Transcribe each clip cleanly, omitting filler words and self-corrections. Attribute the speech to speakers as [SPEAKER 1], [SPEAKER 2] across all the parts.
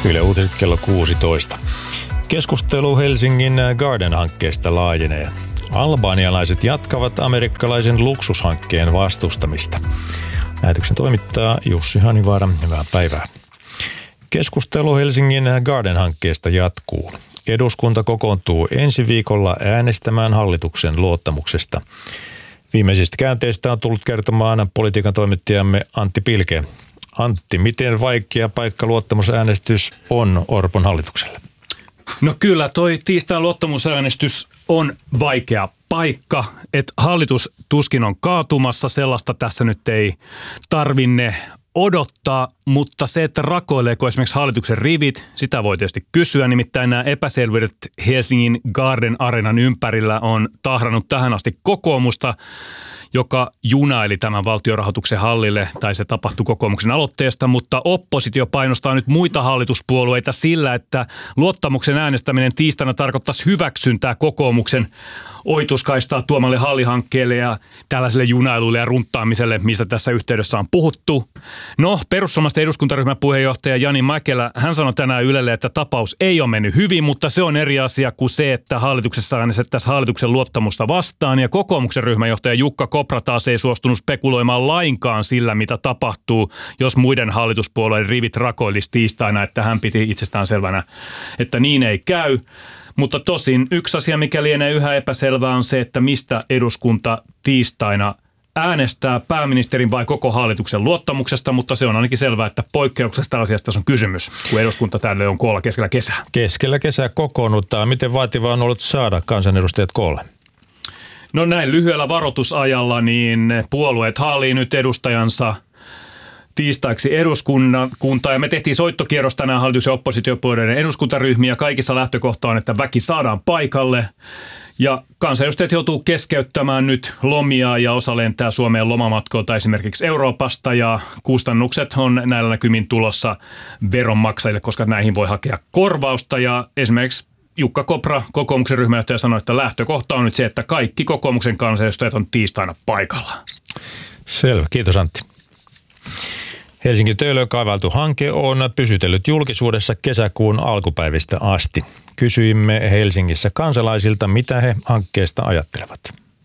[SPEAKER 1] Yle Uutiset kello 16. Keskustelu Helsingin Garden-hankkeesta laajenee. Albanialaiset jatkavat amerikkalaisen luksushankkeen vastustamista. Lähetyksen toimittaa Jussi Hanivaara. Hyvää päivää. Keskustelu Helsingin Garden-hankkeesta jatkuu. Eduskunta kokoontuu ensi viikolla äänestämään hallituksen luottamuksesta. Viimeisistä käänteistä on tullut kertomaan politiikan toimittajamme Antti Pilke. Antti, miten vaikea paikka luottamusäänestys on Orpon hallitukselle?
[SPEAKER 2] No kyllä, toi tiistain luottamusäänestys on vaikea paikka, että hallitus tuskin on kaatumassa, sellaista tässä nyt ei tarvinne odottaa, mutta se, että rakoileeko esimerkiksi hallituksen rivit, sitä voi tietysti kysyä, nimittäin nämä epäselvyydet Helsingin Garden Arenan ympärillä on tahrannut tähän asti kokoomusta, joka junaili tämän valtionrahoituksen hallille, tai se tapahtui kokoomuksen aloitteesta, mutta oppositio painostaa nyt muita hallituspuolueita sillä, että luottamuksen äänestäminen tiistaina tarkoittaisi hyväksyntää kokoomuksen ohituskaistaa tuomalle hallihankkeelle ja tällaiselle junailulle ja runttaamiselle, mistä tässä yhteydessä on puhuttu. No, perussuomalaisten eduskuntaryhmän puheenjohtaja Jani Mäkelä, hän sanoi tänään Ylelle, että tapaus ei ole mennyt hyvin, mutta se on eri asia kuin se, että hallituksessa äänestettäisiin hallituksen luottamusta vastaan. Ja kokoomuksen ryhmänjohtaja Jukka Kopra taas ei suostunut spekuloimaan lainkaan sillä, mitä tapahtuu, jos muiden hallituspuolueiden rivit rakoilisi tiistaina, että hän piti itsestään selvänä, että niin ei käy. Mutta tosin yksi asia, mikä lienee yhä epäselvää, on se, että mistä eduskunta tiistaina äänestää, pääministerin vai koko hallituksen luottamuksesta, mutta se on ainakin selvää, että poikkeuksesta asiasta on kysymys, kun eduskunta tälle on koolla keskellä kesää.
[SPEAKER 1] Keskellä kesää kokoonnutaan. Miten vaativaa on ollut saada kansanedustajat koolle?
[SPEAKER 2] No näin lyhyellä varoitusajalla niin puolueet haalii nyt edustajansa tiistaiksi eduskuntaan ja me tehtiin soittokierros tänään hallitus- ja oppositiopuolueiden eduskuntaryhmiä. Kaikissa lähtökohta on, että väki saadaan paikalle ja kansanedustajat joutuu keskeyttämään nyt lomia ja osa lentää Suomeen lomamatkoilta esimerkiksi Euroopasta ja kustannukset on näillä näkymin tulossa veronmaksajille, koska näihin voi hakea korvausta ja esimerkiksi Jukka Kopra, kokoomuksen ryhmänjohtaja, sanoi, että lähtökohta on nyt se, että kaikki kokoomuksen kansanedustajat on tiistaina paikalla.
[SPEAKER 1] Selvä, kiitos Antti. Helsingin Töölöön kaavailtu hanke on pysytellyt julkisuudessa kesäkuun alkupäivistä asti. Kysyimme Helsingissä kansalaisilta, mitä he hankkeesta ajattelevat.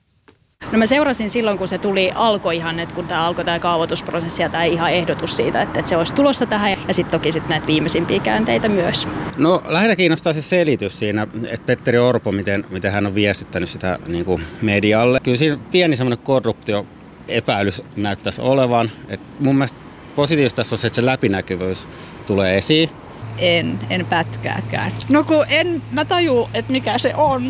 [SPEAKER 3] No mä seurasin silloin, kun se alkoi ihan, että kun tämä alkoi tämä kaavoitusprosessi ja tämä ihan ehdotus siitä, että se olisi tulossa tähän ja sitten toki sitten näitä viimeisimpiä käänteitä myös.
[SPEAKER 4] No lähinnä kiinnostaa se selitys siinä, että Petteri Orpo, miten hän on viestittänyt sitä niin kuin medialle. Kyllä siinä pieni semmoinen korruptioepäilys näyttäisi olevan. Et mun mielestä positiivista tässä on se, että se läpinäkyvyys tulee esiin.
[SPEAKER 5] En pätkääkään. No kun mä tajuu, että mikä se on.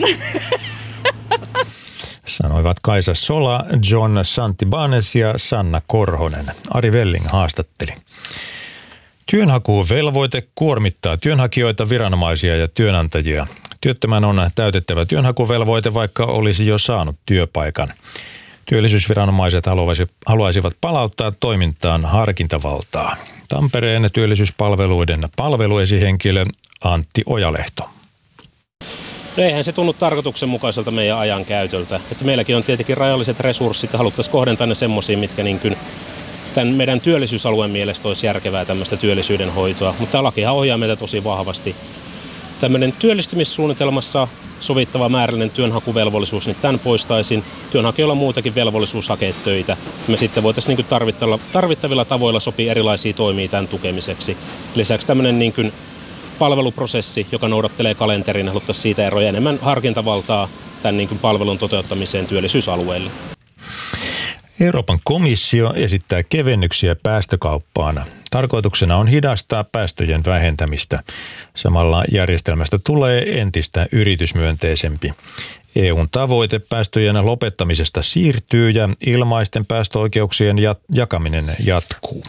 [SPEAKER 1] Sanoivat Kaisa Sola, John Santibanez ja Sanna Korhonen. Ari Welling haastatteli. Työnhakuvelvoite kuormittaa työnhakijoita, viranomaisia ja työnantajia. Työttömän on täytettävä työnhakuvelvoite, vaikka olisi jo saanut työpaikan. Työllisyysviranomaiset haluaisivat palauttaa toimintaan harkintavaltaa. Tampereen työllisyyspalveluiden palveluesihenkilö Antti Ojalehto.
[SPEAKER 6] No eihän se tunnu tarkoituksenmukaiselta meidän ajan käytöltä. Että meilläkin on tietenkin rajalliset resurssit ja haluttaisiin kohdentaa ne semmoisiin, mitkä niin kuin tämän meidän työllisyysalueen mielestä olisi järkevää tämmöistä työllisyyden hoitoa. Mutta tämä lakihan ohjaa meitä tosi vahvasti. Tämmöinen työllistymissuunnitelmassa sovittava määrällinen työnhakuvelvollisuus, niin tämän poistaisin. Työnhakijoilla on muutakin velvollisuus hakea töitä. Me sitten voitaisiin niin kuin tarvittavilla tavoilla sopia erilaisia toimia tämän tukemiseksi. Lisäksi tämmöinen niin kuin palveluprosessi, joka noudattelee kalenterin, haluttaisiin siitä eroja enemmän harkintavaltaa tämän niin kuin palvelun toteuttamiseen työllisyysalueelle.
[SPEAKER 1] Euroopan komissio esittää kevennyksiä päästökauppaan. Tarkoituksena on hidastaa päästöjen vähentämistä. Samalla järjestelmästä tulee entistä yritysmyönteisempi. EUn tavoite päästöjen lopettamisesta siirtyy ja ilmaisten päästöoikeuksien jakaminen jatkuu.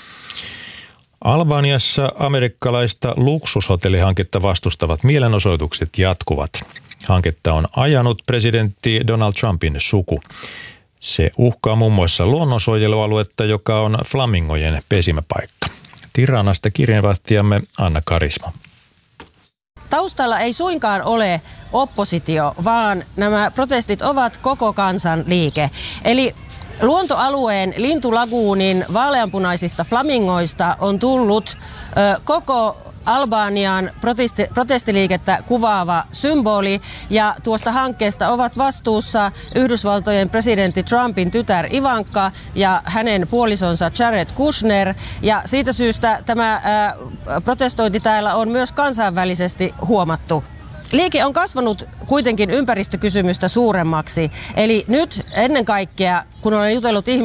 [SPEAKER 1] Albaniassa amerikkalaista luksushotellihanketta vastustavat mielenosoitukset jatkuvat. Hanketta on ajanut presidentti Donald Trumpin suku. Se uhkaa muun muassa luonnonsuojelualuetta, joka on flamingojen pesimäpaikka. Tiranasta kirjeenvaihtajamme Anna Karisma.
[SPEAKER 7] Taustalla ei suinkaan ole oppositio, vaan nämä protestit ovat koko kansan liike. Eli luontoalueen lintulaguunin vaaleanpunaisista flamingoista on tullut koko Albanian protestiliikettä kuvaava symboli, ja tuosta hankkeesta ovat vastuussa Yhdysvaltojen presidentti Trumpin tytär Ivanka ja hänen puolisonsa Jared Kushner, ja siitä syystä tämä protestointi täällä on myös kansainvälisesti huomattu. Liike on kasvanut kuitenkin ympäristökysymystä suuremmaksi, eli nyt ennen kaikkea, kun olen jutellut ihmisiä,